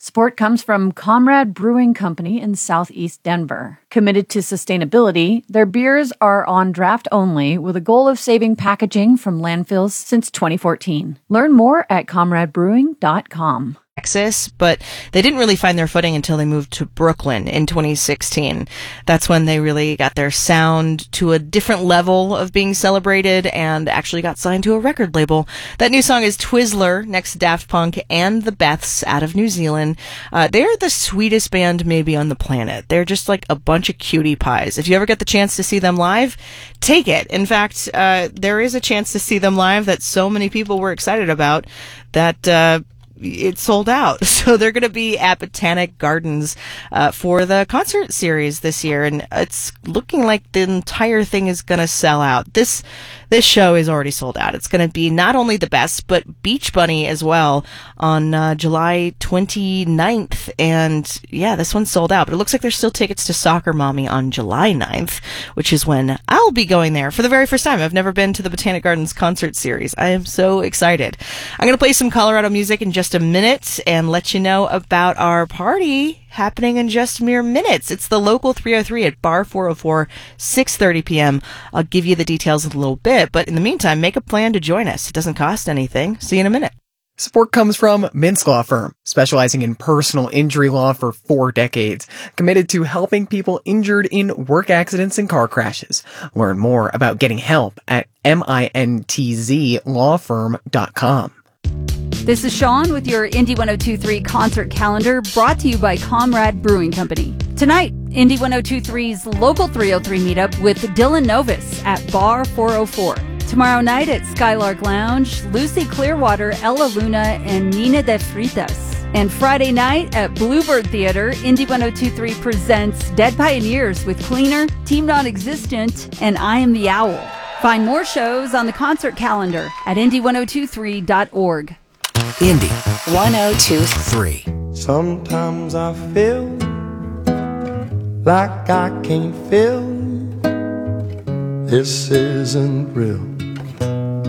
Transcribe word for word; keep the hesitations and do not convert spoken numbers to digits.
Support comes from Comrade Brewing Company in Southeast Denver. Committed to sustainability, their beers are on draft only with a goal of saving packaging from landfills since twenty fourteen. Learn more at comrade brewing dot com. Texas, but they didn't really find their footing until they moved to Brooklyn in twenty sixteen. That's when they really got their sound to a different level of being celebrated and actually got signed to a record label. That new song is Twizzler, next to Daft Punk and the Beths out of New Zealand. Uh, they're the sweetest band maybe on the planet. They're just like a bunch of cutie pies. If you ever get the chance to see them live, take it. In fact, uh, there is a chance to see them live that so many people were excited about that uh, it sold out. So they're going to be at Botanic Gardens uh, for the concert series this year, and it's looking like the entire thing is going to sell out. This this show is already sold out. It's going to be not only the best, but Beach Bunny as well on uh, July twenty-ninth. And yeah, this one's sold out, but it looks like there's still tickets to Soccer Mommy on July ninth, which is when I'll be going there for the very first time. I've never been to the Botanic Gardens concert series. I am so excited. I'm going to play some Colorado music in just a minute and let you know about our party happening in just mere minutes. It's the local three oh three at Bar four oh four, six thirty p.m. I'll give you the details in a little bit, but in the meantime, make a plan to join us. It doesn't cost anything. See you in a minute. Support comes from Mintz Law Firm, specializing in personal injury law for four decades, committed to helping people injured in work accidents and car crashes. Learn more about getting help at mintz law firm dot com. This is Sean with your Indy ten twenty-three concert calendar, brought to you by Comrade Brewing Company. Tonight, Indy ten twenty-three's local three oh three meetup with Dylan Novus at Bar four oh four. Tomorrow night at Skylark Lounge, Lucy Clearwater, Ella Luna, and Nina de Fritas. And Friday night at Bluebird Theater, Indy ten twenty-three presents Dead Pioneers with Cleaner, Team Non-Existent, and I Am the Owl. Find more shows on the concert calendar at indy ten twenty-three dot org. Indy ten twenty-three. Sometimes I feel like I can't feel this isn't real.